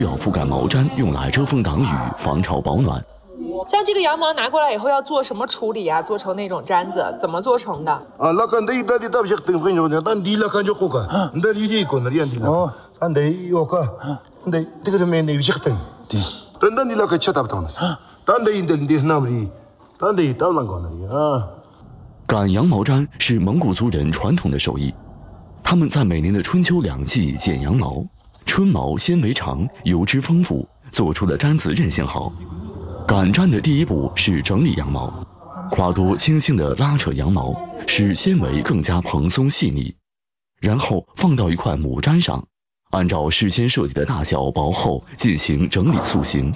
要覆盖毛毡，用来遮风挡雨、防潮保暖。 像这个羊毛拿过来以后要做什么处理啊？做成那种毡子，怎么做成的？ 那看这一代的大些等分钟，但你那看就好看，你这一个那样的了。但得有个，得这个是没那有些等，对。但你那个吃大不当的，但得那么的，但得当然讲的啊。 赶羊毛毡是蒙古族人传统的手艺，他们在每年的春秋两季剪羊毛。春毛纤维长，油脂丰富，做出的毡子韧性好。赶毡的第一步是整理羊毛，夸多轻轻地拉扯羊毛，使纤维更加蓬松细腻，然后放到一块母毡上，按照事先设计的大小薄厚进行整理塑形。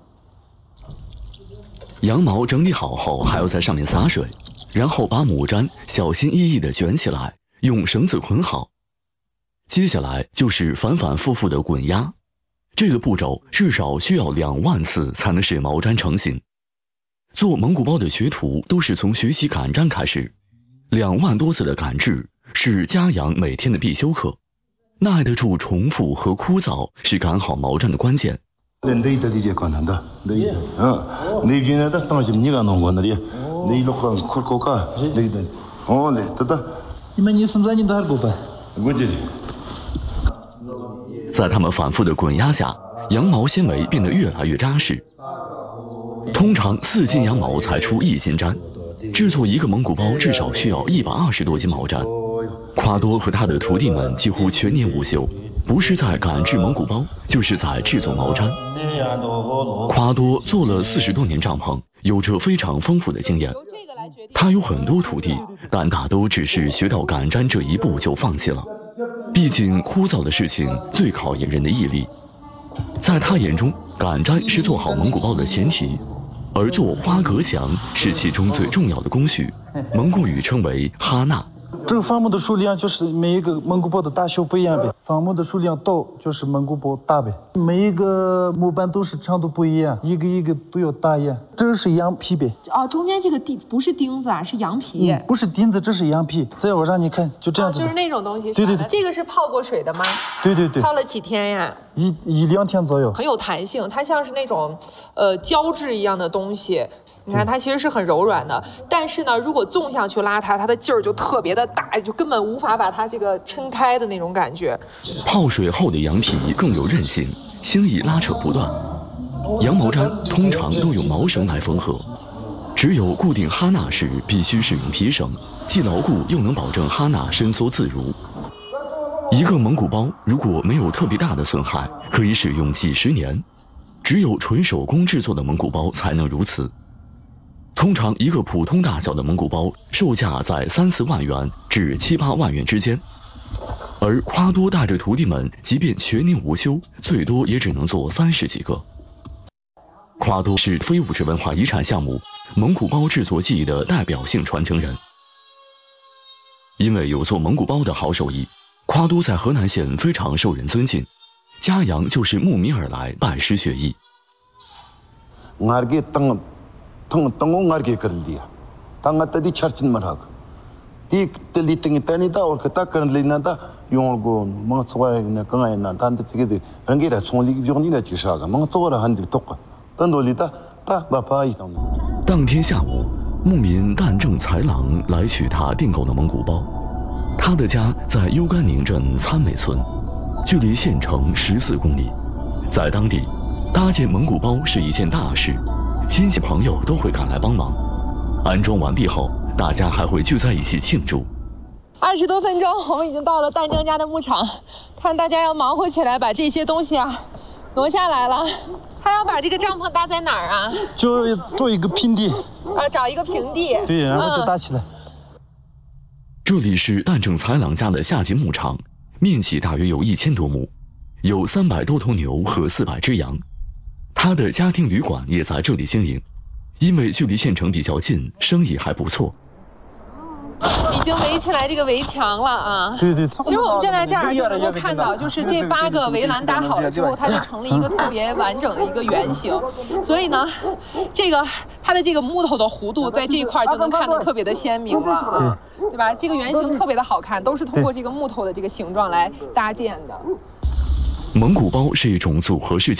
羊毛整理好后，还要在上面洒水，然后把母毡小心翼翼地卷起来，用绳子捆好。接下来就是反反复复的滚压，这个步骤至少需要2万次才能使毛毡成型。做蒙古包的学徒都是从学习赶毡开始，2万多次的赶制是家养每天的必修课。耐得住重复和枯燥是赶好毛毡的关键。在他们反复的滚压下，羊毛纤维变得越来越扎实。通常4斤羊毛才出1斤毡，制作一个蒙古包至少需要120多斤毛毡。夸多和他的徒弟们几乎全年无休，不是在赶制蒙古包，就是在制作毛毡。夸多做了40多年帐篷，有着非常丰富的经验。他有很多徒弟，但大都只是学到赶毡这一步就放弃了。毕竟枯燥的事情最考验人的毅力。在他眼中，赶毡是做好蒙古包的前提，而做花格墙是其中最重要的工序，蒙古语称为哈纳。 这个伐木的数量就是每一个蒙古包的大小不一样呗，伐木的数量多就是蒙古包大呗，每一个木板都是长度不一样，一个一个都要大一样。这是羊皮呗。 哦，中间这个不是钉子啊，是羊皮。 不是钉子，这是羊皮。再我让你看，就这样子。 就是那种东西。 对对对。 这个是泡过水的吗？ 对对对。 泡了几天呀 ？1-2天左右。 很有弹性，它像是那种胶质一样的东西。你看它其实是很柔软的，但是呢，如果纵向去拉它，它的劲儿就特别的大，就根本无法把它这个撑开的那种感觉。 泡水后的羊皮更有韧性，轻易拉扯不断。羊毛毡通常都用毛绳来缝合，只有固定哈纳时必须使用皮绳，既牢固又能保证哈纳伸缩自如。一个蒙古包如果没有特别大的损害，可以使用几十年，只有纯手工制作的蒙古包才能如此。通常一个普通大小的蒙古包售价在3-4万元至7-8万元之间，而夸多带着徒弟们即便全年无休，最多也只能做30几个。夸多是非物质文化遗产项目蒙古包制作技艺的代表性传承人。因为有做蒙古包的好手艺，夸多在河南县非常受人尊敬，家羊就是慕名而来拜师学艺。 Tunggu ngarge kerli ya, tanga tadi charcin marag. Di teli tingi tani da or kita kerli nada yonggo mangsuai na kangai na tanda tigede rangira songli yongni na chishaga mangsuara handi tok, tandoli da bapa itang. 当天下午，牧民旦正才郎来取他订购的蒙古包。他的家在优干宁镇参美村，距离县城14公里。在当地，搭建蒙古包是一件大事。亲戚朋友都会赶来帮忙，安装完毕后，大家还会聚在一起庆祝。 20多分钟，我们已经到了旦正家的牧场，看大家要忙活起来，把这些东西挪下来了。他要把这个帐篷搭在哪儿啊？ 就做一个平地。 找一个平地。 对，然后就搭起来。 这里是旦正才郎家的夏季牧场，面积大约有1000多亩，有300多头牛和400只羊。他的家庭旅馆也在这里经营，因为距离县城比较近，生意还不错。 已经围起来这个围墙了啊！ 对对。 其实我们站在这儿就能够看到，就是这8个围栏搭好了之后，它就成了一个特别完整的一个圆形。所以呢，它的这个木头的弧度在这一块就能看得特别的鲜明了，对吧？这个圆形特别的好看，都是通过这个木头的这个形状来搭建的。 蒙古包是一种组合式